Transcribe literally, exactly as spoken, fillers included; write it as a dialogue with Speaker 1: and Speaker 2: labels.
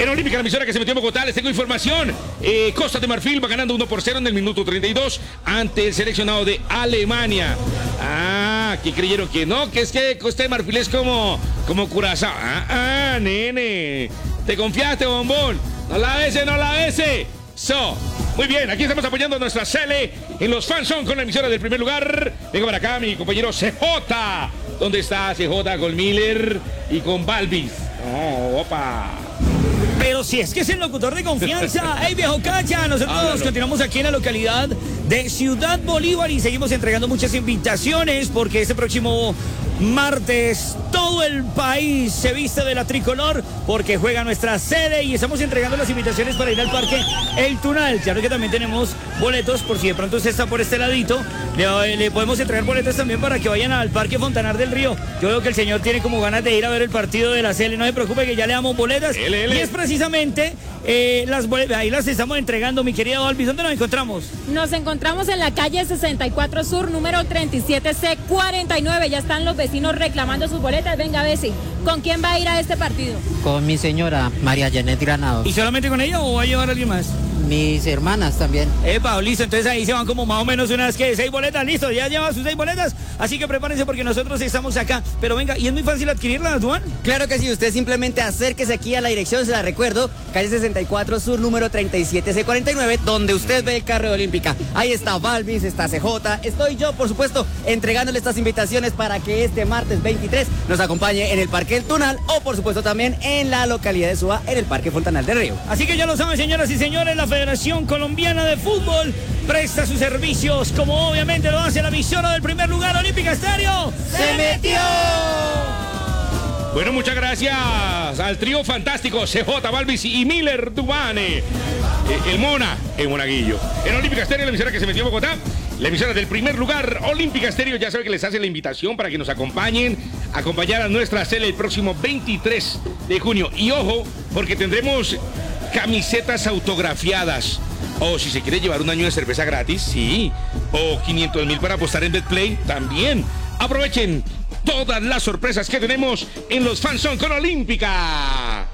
Speaker 1: En Olímpica, la emisora que se metió en Bogotá, les tengo información. Eh, Costa de Marfil va ganando uno por cero en el minuto treinta y dos ante el seleccionado de Alemania. Ah, que creyeron que no, que es que Costa de Marfil es como, como Curazao. Ah, ah, nene. ¿Te confiaste, bombón? No la bese, no la bese. So, muy bien, aquí estamos apoyando a nuestra Cele en los Fanzone con la emisora del primer lugar. Venga para acá, mi compañero C J. ¿Dónde está C J con Miller y con Balvis? Oh, opa.
Speaker 2: Pero si es que es el locutor de confianza. ¡Hey, viejo Cacha! Nosotros
Speaker 1: Háblalo.
Speaker 2: continuamos aquí en la localidad de Ciudad Bolívar y seguimos entregando muchas invitaciones porque este próximo martes todo el país se viste de la tricolor porque juega nuestra sede y estamos entregando las invitaciones para ir al Parque El Tunal. Claro que también tenemos boletos por si de pronto usted está por este ladito. Le, le podemos entregar boletos también para que vayan al Parque Fontanar del Río. Yo veo que el señor tiene como ganas de ir a ver el partido de la Cele. No se preocupe que ya le damos boletas.
Speaker 1: Ele, ele.
Speaker 2: Y es precisamente eh, las boletas. Ahí las estamos entregando, mi querida Balvis. ¿Dónde nos encontramos?
Speaker 3: Nos encontramos en la calle sesenta y cuatro Sur, número treinta y siete C cuarenta y nueve. Ya están los vecinos reclamando sus boletas. Venga, Bessi, ¿con quién va a ir a este partido?
Speaker 4: Con mi señora María Janet Granados.
Speaker 2: ¿Y solamente con ella o va a llevar a alguien más?
Speaker 4: Mis hermanas también.
Speaker 2: Epa, listo, entonces ahí se van como más o menos unas que seis boletas, listo, ya lleva sus seis boletas, así que prepárense porque nosotros estamos acá. Pero venga, ¿y es muy fácil adquirirlas, Duan?
Speaker 5: Claro que sí, usted simplemente acérquese aquí a la dirección, se la recuerdo, calle sesenta y cuatro Sur, número treinta y siete C cuarenta y nueve, donde usted ve el carro de Olímpica. Ahí está Balvis, está C J, estoy yo, por supuesto, entregándole estas invitaciones para que este martes veintitrés nos acompañe en el Parque El Tunal o, por supuesto, también en la localidad de Suba, en el Parque Fontanal del Río.
Speaker 2: Así que ya lo saben, señoras y señores, la Federación Colombiana de Fútbol presta sus servicios, como obviamente lo hace la emisora del primer lugar, Olímpica Estéreo.
Speaker 5: ¡Se metió!
Speaker 1: Bueno, muchas gracias al trío fantástico C J, Balvis y Miller Dubane. Eh, el Mona, el Monaguillo. En Olímpica Estéreo, la emisora que se metió en Bogotá, la emisora del primer lugar, Olímpica Estéreo. Ya saben que les hace la invitación para que nos acompañen, acompañar a nuestra Cele el próximo veintitrés de junio. Y ojo, porque tendremos camisetas autografiadas. O si se quiere llevar un año de cerveza gratis, sí. O quinientos mil para apostar en Betplay, también. Aprovechen todas las sorpresas que tenemos en los Fanzone con Olímpica.